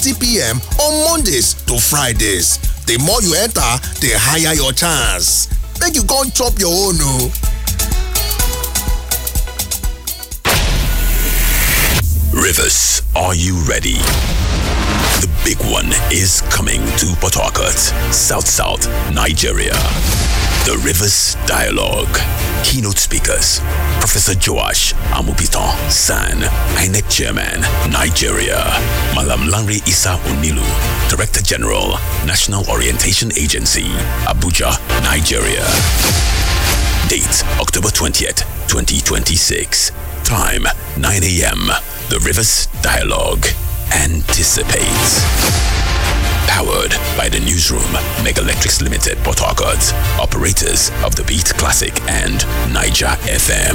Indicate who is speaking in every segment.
Speaker 1: 8:30 p.m. on Mondays to Fridays. The more you enter, the higher your chance. Make you go chop your own.
Speaker 2: Rivers, are you ready? The big one is coming to Port Harcourt, South, Nigeria. The Rivers Dialogue. Keynote speakers: Professor Joash Amupitan San, INEC Chairman, Nigeria; Malam Lanre Isa Onilu, Director General, National Orientation Agency, Abuja, Nigeria. Date: October 20th, 2026. Time: 9 a.m. The Rivers Dialogue. Anticipate. Powered by the Newsroom, Mega Electrics Limited, Port Harcourt, operators of The Beat Classic and Niger FM.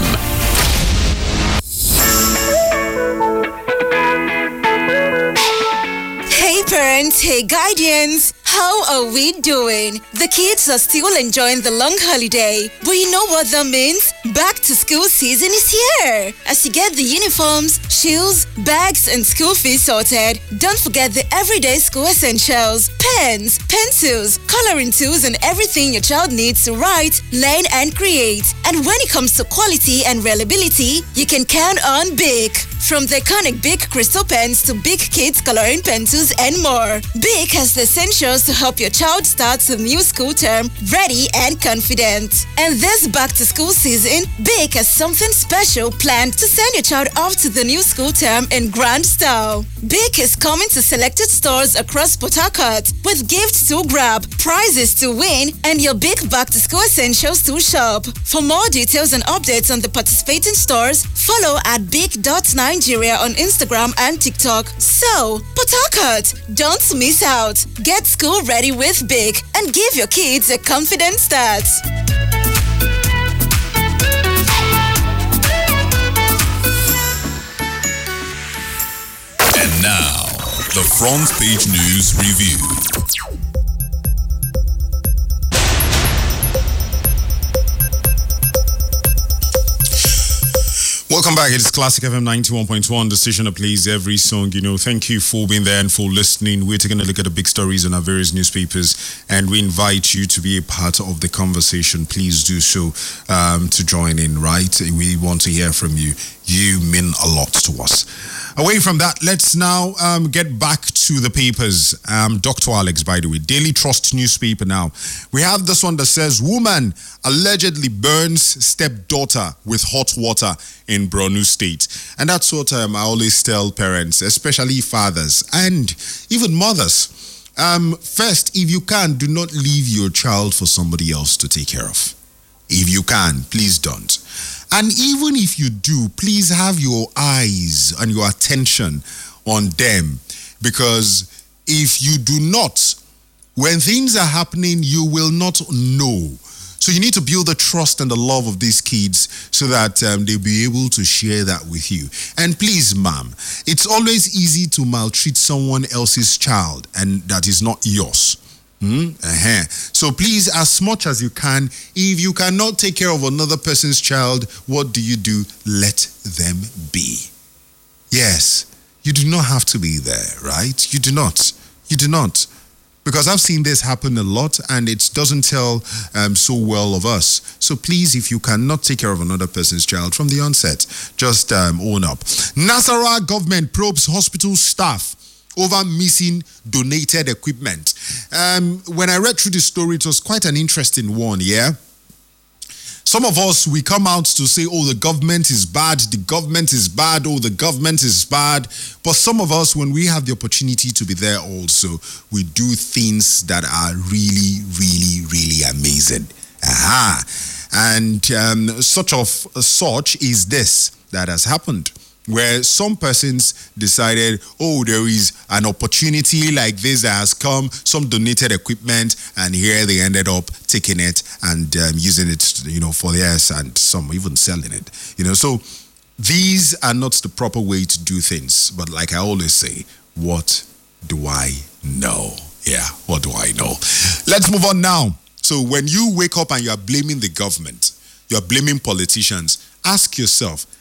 Speaker 3: Hey parents, hey guardians, how are we doing? The kids are still enjoying the long holiday, but you know what that means? Back to school season is here. As you get the uniforms, shoes, bags, and school fees sorted, don't forget the everyday school essentials: pens, pencils, coloring tools, and everything your child needs to write, learn, and create. And when it comes to quality and reliability, you can count on BIC. From the iconic BIC crystal pens to BIC kids coloring pencils and more, BIC has the essentials to help your child start the new school term ready and confident. And this back-to-school season, BIC has something special planned to send your child off to the new school term in grand style. BIC is coming to selected stores across Port Harcourt with gifts to grab, prizes to win, and your BIC back-to-school essentials to shop. For more details and updates on the participating stores, follow at BIC.Nigeria on Instagram and TikTok. So, Port Harcourt, don't miss out. Get school ready with BIC and give your kids a confident start.
Speaker 4: And now, the front page news review. Welcome back. It's Classic FM 91.1, the station that plays every song. Thank you for being there and for listening. We're taking a look at the big stories in our various newspapers, and we invite you to be a part of the conversation. Please do so to join in, right? We want to hear from you. You mean a lot to us. Away from that, let's now get back to the papers. Dr. Alex, by the way, Daily Trust newspaper now. We have this one that says, woman allegedly burns stepdaughter with hot water in Borno State. And that's what I always tell parents, especially fathers and even mothers. First, if you can, do not leave your child for somebody else to take care of. If you can, please don't. And even if you do, please have your eyes and your attention on them. Because if you do not, when things are happening, you will not know. So you need to build the trust and the love of these kids so that they'll be able to share that with you. And please, ma'am, it's always easy to maltreat someone else's child and that is not yours. So please, as much as you can, if you cannot take care of another person's child, what do? Let them be. Yes, you do not have to be there, right? You do not. Because I've seen this happen a lot and it doesn't tell so well of us. So please, if you cannot take care of another person's child from the onset, just own up. Nasarawa government probes hospital staff over missing donated equipment. When I read through the story, it was quite an interesting one, yeah? Some of us, we come out to say, oh, the government is bad, oh, the government is bad. But some of us, when we have the opportunity to be there also, we do things that are really, really, really amazing. And such is this that has happened, where some persons decided, oh, there is an opportunity like this that has come, some donated equipment, and here they ended up taking it and using it, for theirs, and some even selling it. So these are not the proper way to do things. But like I always say, what do I know? Yeah, what do I know? Let's move on now. So when you wake up and you are blaming the government, you are blaming politicians, ask yourself,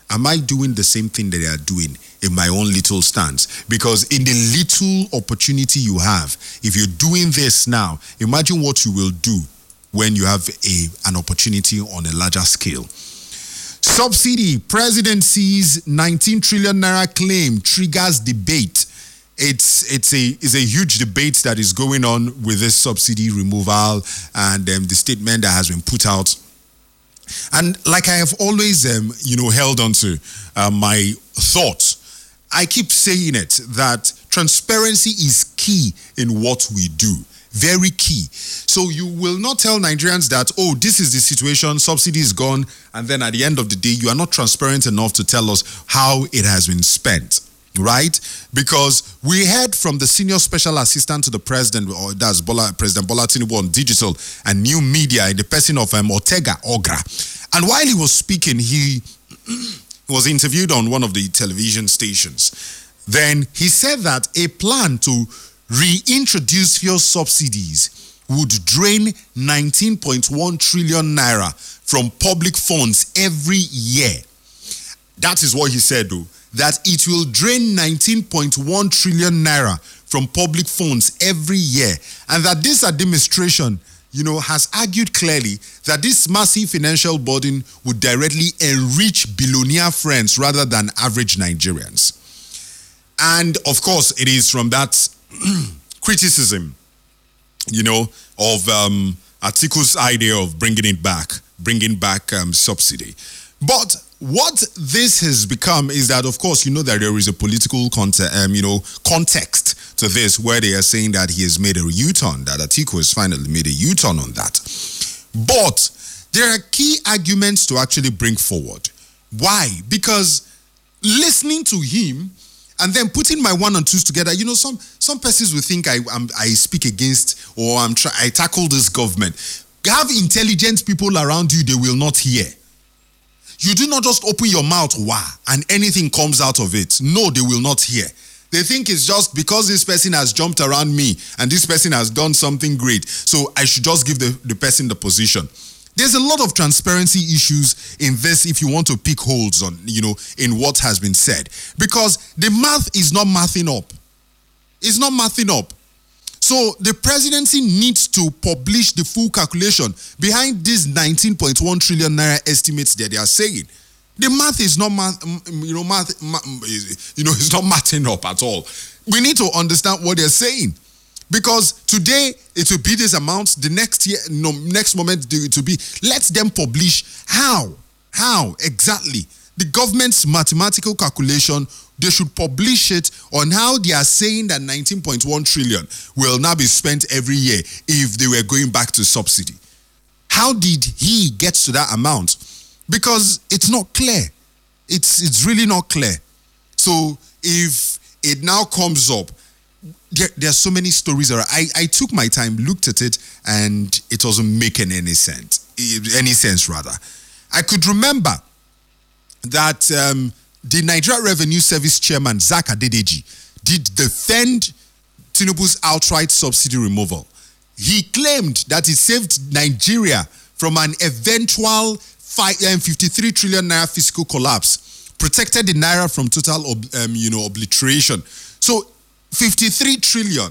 Speaker 4: am I doing the same thing that they are doing in my own little stance? Because in the little opportunity you have, if you're doing this now, imagine what you will do when you have an opportunity on a larger scale. Subsidy, President sees 19 trillion naira claim triggers debate. It's a huge debate that is going on with this subsidy removal and the statement that has been put out. And like I have always, held on to my thoughts, I keep saying it, that transparency is key in what we do. Very key. So you will not tell Nigerians that, oh, this is the situation, subsidy is gone, and then at the end of the day, you are not transparent enough to tell us how it has been spent. Right? Because we heard from the senior special assistant to the president, or that's President Bola Tinubu on digital and new media in the person of Ortega Ogra. And while he was speaking, he was interviewed on one of the television stations. Then he said that a plan to reintroduce fuel subsidies would drain 19.1 trillion naira from public funds every year. That is what he said, though, that it will drain 19.1 trillion naira from public funds every year, and that this administration, has argued clearly that this massive financial burden would directly enrich billionaire friends rather than average Nigerians. And of course, it is from that criticism, of Atiku's idea of bringing back subsidy. But what this has become is that, of course, that there is a political context to this, where they are saying that he has made a U-turn, that Atiku has finally made a U-turn on that. But there are key arguments to actually bring forward. Why? Because listening to him and then putting my one and twos together, some persons will think I speak against, or I tackle this government. Have intelligent people around you, they will not hear. You do not just open your mouth, and anything comes out of it. No, they will not hear. They think it's just because this person has jumped around me and this person has done something great, so I should just give the person the position. There's a lot of transparency issues in this if you want to pick holes on, in what has been said. Because the math is not mathing up. It's not mathing up. So the presidency needs to publish the full calculation behind these 19.1 trillion naira estimates that they are saying. The math is not it's not mathing up at all. We need to understand what they're saying. Because today it will be this amount, the next year, next moment it will be. Let them publish how exactly the government's mathematical calculation. They should publish it on how they are saying that 19.1 trillion will now be spent every year if they were going back to subsidy. How did he get to that amount? Because it's not clear. It's really not clear. So if it now comes up, there are so many stories. I took my time, looked at it, and it wasn't making any sense. I could remember that the Nigeria Revenue Service Chairman, Zak Adedeji, did defend Tinubu's outright subsidy removal. He claimed that it saved Nigeria from an eventual 53 trillion naira fiscal collapse, protected the naira from total obliteration. So 53 trillion.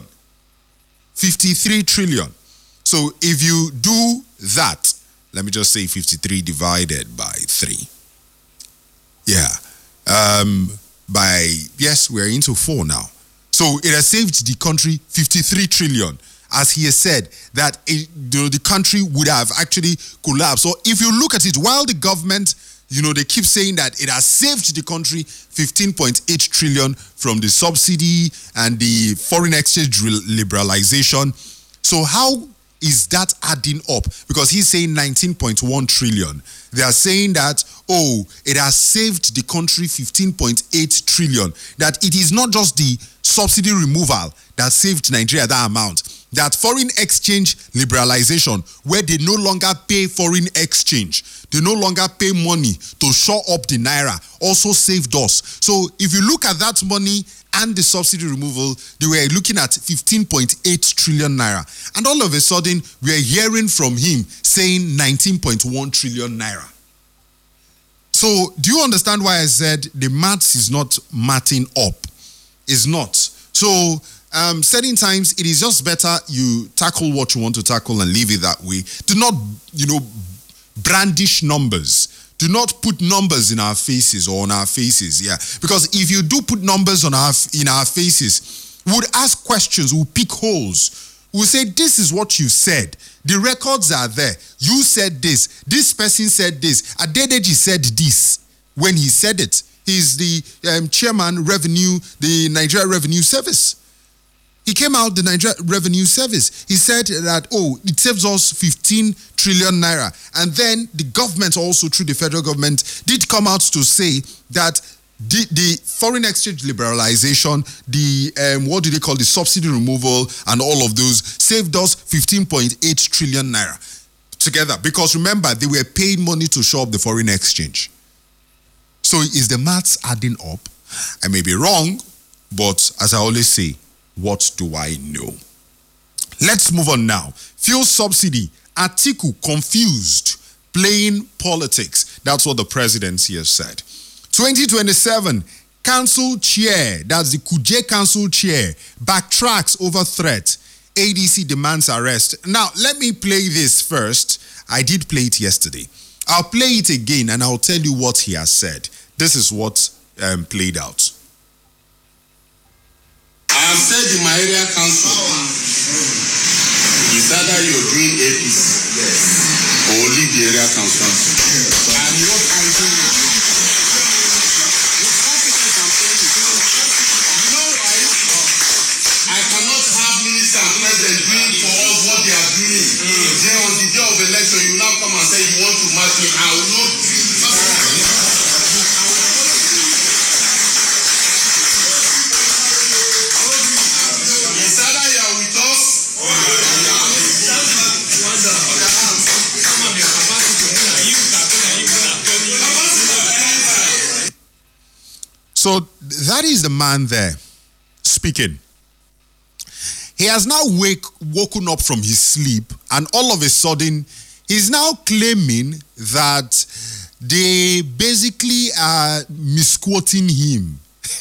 Speaker 4: So if you do that, let me just say 53 divided by 3. Yeah. We're into 4 now. So it has saved the country 53 trillion. As he has said, that the country would have actually collapsed. So if you look at it, while the government, they keep saying that it has saved the country 15.8 trillion from the subsidy and the foreign exchange liberalization. So how is that adding up? Because he's saying 19.1 trillion. They are saying that, it has saved the country 15.8 trillion. That it is not just the subsidy removal that saved Nigeria that amount. That foreign exchange liberalization, where they no longer pay foreign exchange, they no longer pay money to shore up the naira, also saved us. So if you look at that money and the subsidy removal, they were looking at 15.8 trillion naira. And all of a sudden, we are hearing from him saying 19.1 trillion naira. So, do you understand why I said the maths is not matting up? It's not. So, certain times it is just better you tackle what you want to tackle and leave it that way. Do not, brandish numbers. Do not put numbers in our faces or on our faces. Yeah, because if you do put numbers in our faces, we would ask questions. We'll pick holes. We'll say, this is what you said. The records are there. You said this. This person said this. Adedeji said this when he said it. He's the chairman revenue, the Nigeria Revenue Service. He came out, the Nigeria Revenue Service. He said that, it saves us 15 trillion naira. And then the government also, through the federal government, did come out to say that the foreign exchange liberalization, the subsidy removal and all of those saved us 15.8 trillion naira together. Because remember, they were paying money to shore up the foreign exchange. So is the maths adding up? I may be wrong, but as I always say, what do I know? Let's move on now. Fuel subsidy. Atiku confused, playing politics. That's what the presidency has said. 2027, council chair, that's the Kuje council chair, backtracks over threat. ADC demands arrest. Now, let me play this first. I did play it yesterday. I'll play it again and I'll tell you what he has said. This is what played out.
Speaker 5: I have said in my area council, it's either you're doing APC or leave the area council. I'm not answering it. You know why? I cannot have minister and president doing for us what they are doing. Then on the day of election, you now come and say you want to match me. I will not.
Speaker 4: So that is the man there speaking. He has now woken up from his sleep, and all of a sudden, he's now claiming that they basically are misquoting him.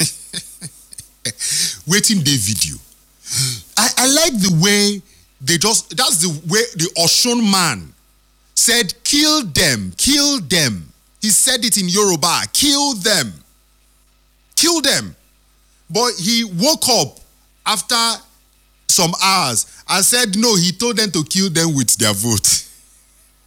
Speaker 4: Waiting the video. I like the way that's the way the Oshun man said, kill them, kill them. He said it in Yoruba, kill them. Kill them. But he woke up after some hours and said, no, he told them to kill them with their vote.